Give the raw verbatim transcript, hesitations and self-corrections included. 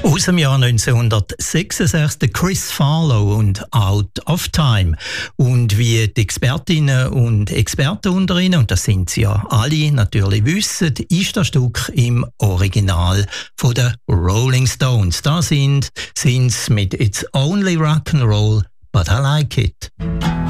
Aus dem Jahr neunzehnhundertsechsundsechzig der Chris Farlowe und Out of Time. Und wie die Expertinnen und Experten unter Ihnen, und das sind sie ja alle, natürlich wissen, ist das Stück im Original von den Rolling Stones. Da sind sie mit It's Only Rock'n'Roll, but I Like It.